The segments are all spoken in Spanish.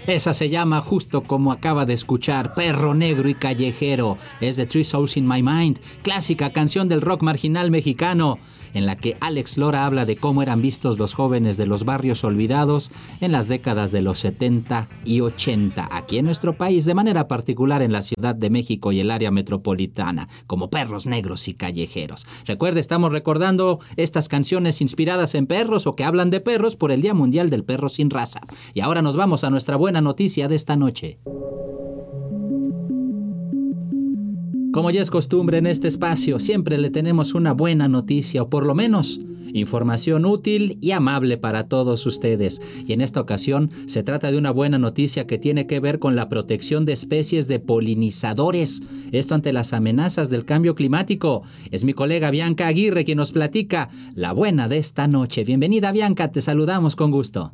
Esa se llama justo como acaba de escuchar, Perro Negro y Callejero. Es de Three Souls in My Mind, clásica canción del rock marginal mexicano, en la que Alex Lora habla de cómo eran vistos los jóvenes de los barrios olvidados en las décadas de los 70 y 80, aquí en nuestro país, de manera particular en la Ciudad de México y el área metropolitana, como Perros Negros y Callejeros. Recuerde, estamos recordando estas canciones inspiradas en perros o que hablan de perros por el Día Mundial del Perro Sin Raza. Y ahora nos vamos a nuestra buena noticia de esta noche. Como ya es costumbre en este espacio, siempre le tenemos una buena noticia, o por lo menos información útil y amable para todos ustedes. Y en esta ocasión se trata de una buena noticia que tiene que ver con la protección de especies de polinizadores. Esto ante las amenazas del cambio climático. Es mi colega Bianca Aguirre quien nos platica la buena de esta noche. Bienvenida, Bianca, te saludamos con gusto.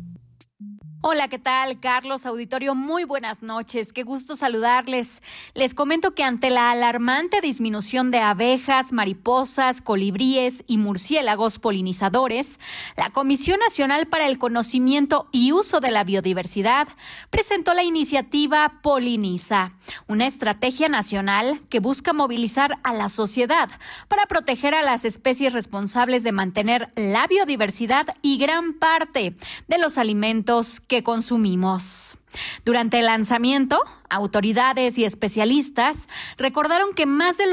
Hola, ¿qué tal, Carlos? Auditorio, muy buenas noches. Qué gusto saludarles. Les comento que ante la alarmante disminución de abejas, mariposas, colibríes y murciélagos polinizadores, la Comisión Nacional para el Conocimiento y Uso de la Biodiversidad presentó la iniciativa Poliniza, una estrategia nacional que busca movilizar a la sociedad para proteger a las especies responsables de mantener la biodiversidad y gran parte de los alimentos que consumimos. Durante el lanzamiento, autoridades y especialistas recordaron que más del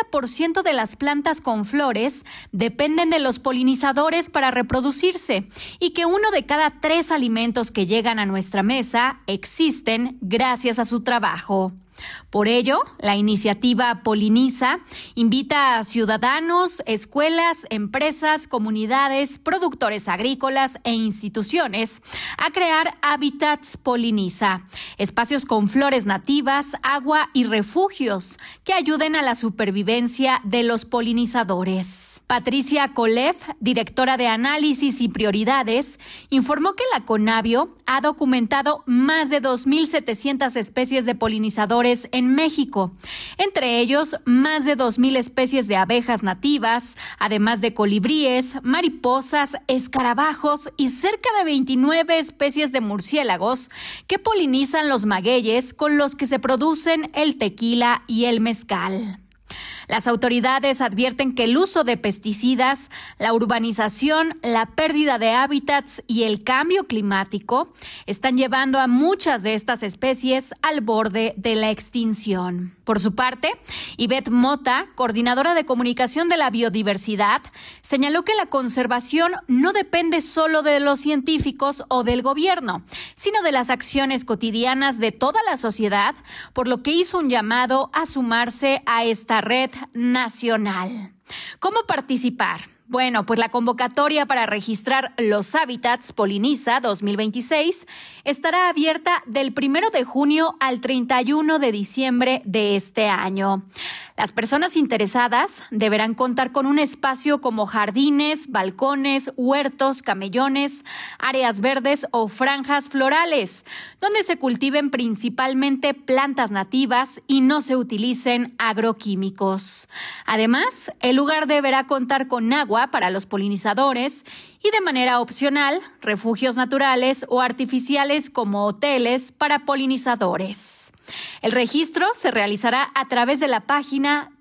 80% de las plantas con flores dependen de los polinizadores para reproducirse y que 1 de cada 3 alimentos que llegan a nuestra mesa existen gracias a su trabajo. Por ello, la iniciativa Poliniza invita a ciudadanos, escuelas, empresas, comunidades, productores agrícolas e instituciones a crear hábitats Poliniza, espacios con flores nativas, agua y refugios que ayuden a la supervivencia de los polinizadores. Patricia Kolev, directora de Análisis y Prioridades, informó que la Conavio ha documentado más de 2,700 especies de polinizadores en México, entre ellos más de 2,000 especies de abejas nativas, además de colibríes, mariposas, escarabajos y cerca de 29 especies de murciélagos que polinizan los magueyes con los que se producen el tequila y el mezcal. Las autoridades advierten que el uso de pesticidas, la urbanización, la pérdida de hábitats y el cambio climático están llevando a muchas de estas especies al borde de la extinción. Por su parte, Ivette Mota, coordinadora de comunicación de la biodiversidad, señaló que la conservación no depende solo de los científicos o del gobierno, sino de las acciones cotidianas de toda la sociedad, por lo que hizo un llamado a sumarse a esta red nacional. ¿Cómo participar? Bueno, pues la convocatoria para registrar los hábitats Poliniza 2026 estará abierta del 1 de junio al 31 de diciembre de este año. Las personas interesadas deberán contar con un espacio como jardines, balcones, huertos, camellones, áreas verdes o franjas florales, donde se cultiven principalmente plantas nativas y no se utilicen agroquímicos. Además, el lugar deberá contar con agua para los polinizadores y de manera opcional, refugios naturales o artificiales como hoteles para polinizadores. El registro se realizará a través de la página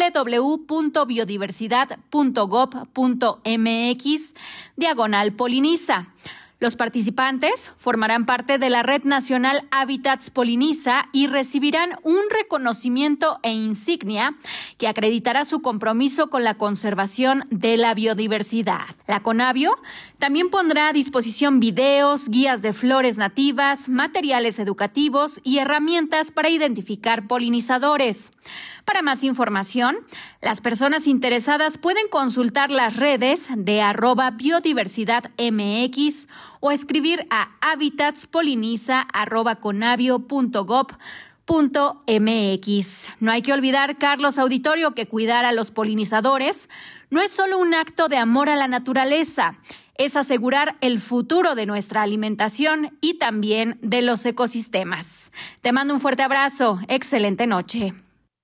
www.biodiversidad.gov.mx/Poliniza. Los participantes formarán parte de la Red Nacional Hábitats Poliniza y recibirán un reconocimiento e insignia que acreditará su compromiso con la conservación de la biodiversidad. La Conavio también pondrá a disposición videos, guías de flores nativas, materiales educativos y herramientas para identificar polinizadores. Para más información, las personas interesadas pueden consultar las redes de @biodiversidadmx o escribir a habitats.poliniza@conavio.gov.mx. No hay que olvidar, Carlos Auditorio, que cuidar a los polinizadores no es solo un acto de amor a la naturaleza, es asegurar el futuro de nuestra alimentación y también de los ecosistemas. Te mando un fuerte abrazo. Excelente noche.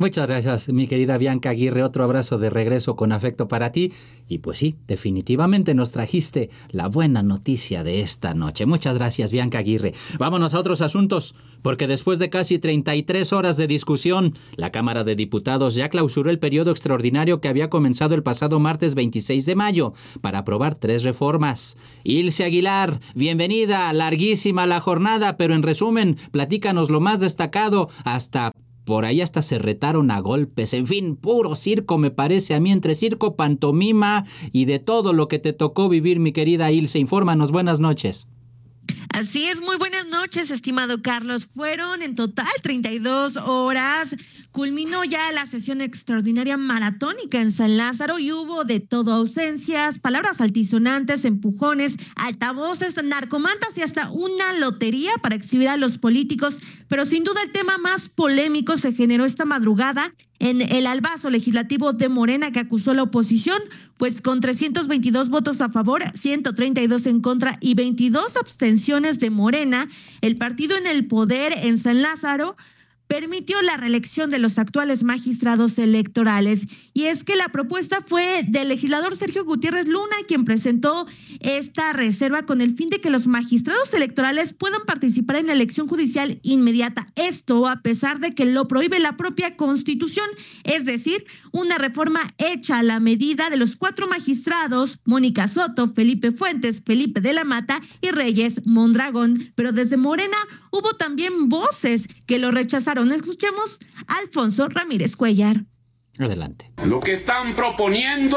Muchas gracias, mi querida Bianca Aguirre. Otro abrazo de regreso con afecto para ti. Y pues sí, definitivamente nos trajiste la buena noticia de esta noche. Muchas gracias, Bianca Aguirre. Vámonos a otros asuntos, porque después de casi 33 horas de discusión, la Cámara de Diputados ya clausuró el periodo extraordinario que había comenzado el pasado martes 26 de mayo para aprobar 3 reformas. Ilse Aguilar, bienvenida. Larguísima la jornada, pero en resumen, platícanos lo más destacado. Por ahí hasta se retaron a golpes. En fin, puro circo me parece a mí, entre circo, pantomima y de todo lo que te tocó vivir, mi querida Ilse. Infórmanos, buenas noches. Así es, muy buenas noches, estimado Carlos. Fueron en total 32 horas. Culminó ya la sesión extraordinaria maratónica en San Lázaro y hubo de todo: ausencias, palabras altisonantes, empujones, altavoces, narcomantas y hasta una lotería para exhibir a los políticos. Pero sin duda el tema más polémico se generó esta madrugada en el albazo legislativo de Morena, que acusó a la oposición, pues con 322 votos a favor, 132 en contra y 22 abstenciones de Morena, el partido en el poder en San Lázaro permitió la reelección de los actuales magistrados electorales. Y es que la propuesta fue del legislador Sergio Gutiérrez Luna, quien presentó esta reserva con el fin de que los magistrados electorales puedan participar en la elección judicial inmediata. Esto a pesar de que lo prohíbe la propia Constitución, es decir, una reforma hecha a la medida de los 4 magistrados: Mónica Soto, Felipe Fuentes, Felipe de la Mata y Reyes Mondragón. Pero desde Morena hubo también voces que lo rechazaron. Escuchemos a Alfonso Ramírez Cuellar. Adelante. Lo que están proponiendo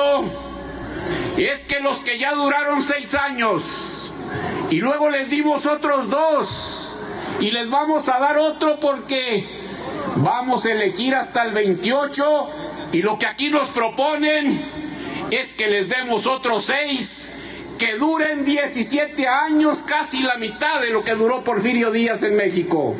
es que los que ya duraron 6 años y luego les dimos otros 2 y les vamos a dar otro porque vamos a elegir hasta el 28, y lo que aquí nos proponen es que les demos otros 6 que duren 17 años, casi la mitad de lo que duró Porfirio Díaz en México.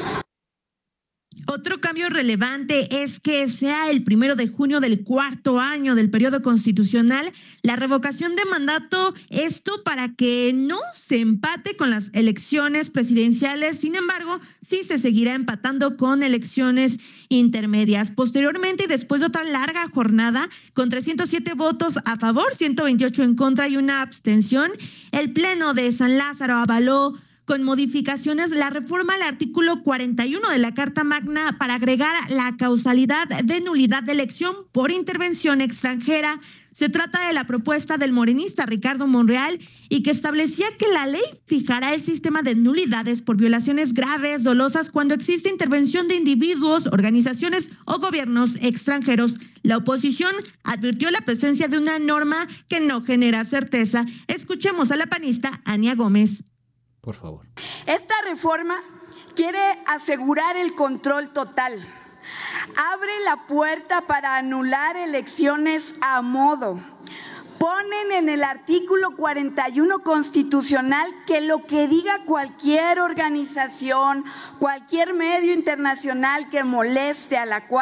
Otro cambio relevante es que sea el 1 de junio del 4º año del periodo constitucional la revocación de mandato, esto para que no se empate con las elecciones presidenciales. Sin embargo, sí se seguirá empatando con elecciones intermedias. Posteriormente, y después de otra larga jornada, con 307 votos a favor, 128 en contra y una abstención, el Pleno de San Lázaro avaló con modificaciones la reforma al artículo 41 de la Carta Magna para agregar la causalidad de nulidad de elección por intervención extranjera. Se trata de la propuesta del morenista Ricardo Monreal y que establecía que la ley fijará el sistema de nulidades por violaciones graves, dolosas, cuando existe intervención de individuos, organizaciones o gobiernos extranjeros. La oposición advirtió la presencia de una norma que no genera certeza. Escuchemos a la panista Ania Gómez. Por favor. Esta reforma quiere asegurar el control total. Abre la puerta para anular elecciones a modo. Ponen en el artículo 41 constitucional que lo que diga cualquier organización, cualquier medio internacional que moleste a la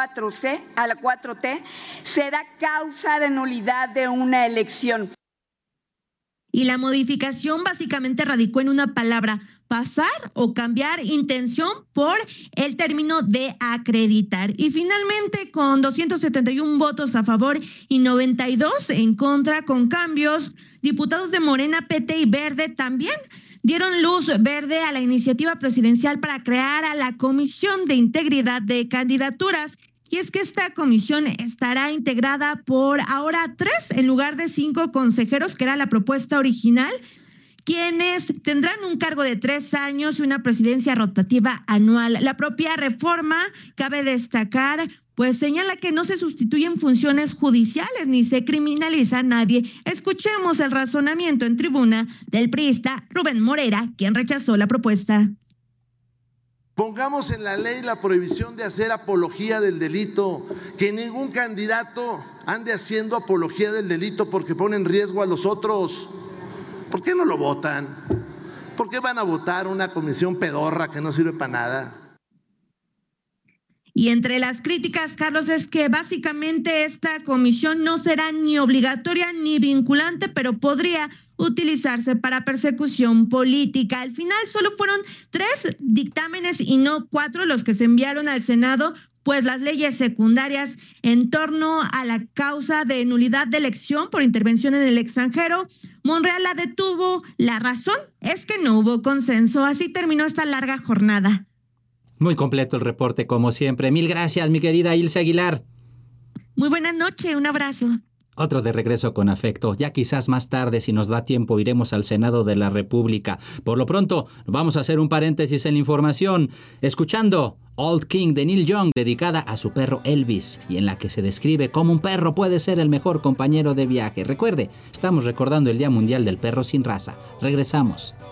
4T, será causa de nulidad de una elección. Y la modificación básicamente radicó en una palabra: pasar o cambiar intención por el término de acreditar. Y finalmente, con 271 votos a favor y 92 en contra, con cambios, diputados de Morena, PT y Verde también dieron luz verde a la iniciativa presidencial para crear a la Comisión de Integridad de Candidaturas. Y es que esta comisión estará integrada por ahora 3 en lugar de 5 consejeros, que era la propuesta original, quienes tendrán un cargo de 3 años y una presidencia rotativa anual. La propia reforma, cabe destacar, pues señala que no se sustituyen funciones judiciales ni se criminaliza a nadie. Escuchemos el razonamiento en tribuna del priista Rubén Morera, quien rechazó la propuesta. Pongamos en la ley la prohibición de hacer apología del delito, que ningún candidato ande haciendo apología del delito porque pone en riesgo a los otros. ¿Por qué no lo votan? ¿Por qué van a votar una comisión pedorra que no sirve para nada? Y entre las críticas, Carlos, es que básicamente esta comisión no será ni obligatoria ni vinculante, pero podría utilizarse para persecución política. Al final solo fueron 3 dictámenes y no 4 los que se enviaron al Senado, pues las leyes secundarias en torno a la causa de nulidad de elección por intervención en el extranjero. Monreal la detuvo. La razón es que no hubo consenso. Así terminó esta larga jornada. Muy completo el reporte, como siempre. Mil gracias, mi querida Ilse Aguilar. Muy buena noche, un abrazo. Otro de regreso con afecto. Ya quizás más tarde, si nos da tiempo, iremos al Senado de la República. Por lo pronto, vamos a hacer un paréntesis en la información, escuchando Old King de Neil Young, dedicada a su perro Elvis, y en la que se describe cómo un perro puede ser el mejor compañero de viaje. Recuerde, estamos recordando el Día Mundial del Perro Sin Raza. Regresamos.